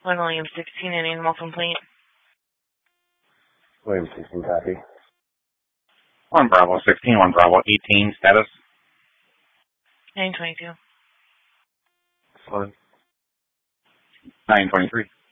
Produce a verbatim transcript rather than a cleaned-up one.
One William sixteen, an animal complaint. William sixteen, copy. One Bravo sixteen, one Bravo eighteen, status. nine twenty-two. Fine. nine twenty-three.